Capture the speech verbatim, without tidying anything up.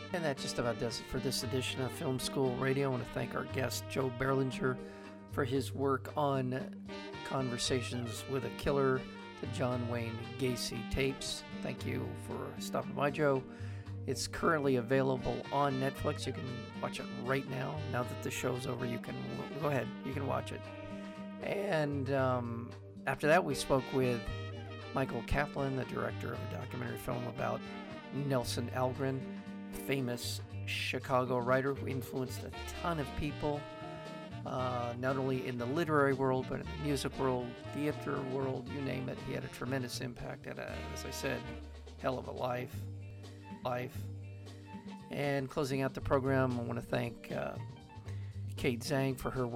And that just about does it for this edition of Film School Radio. I want to thank our guest, Joe Berlinger, for his work on Conversations with a Killer, the John Wayne Gacy tapes. Thank you for stopping by, Joe. It's currently available on Netflix. You can watch it right now. Now that the show's over, you can go ahead. You can watch it. And um, after that, we spoke with Michael Kaplan, the director of a documentary film about Nelson Algren, famous Chicago writer who influenced a ton of people, uh, not only in the literary world, but in the music world, theater world, you name it. He had a tremendous impact, had a, as I said, hell of a life. life. And closing out the program, I want to thank uh, Kate Zhang for her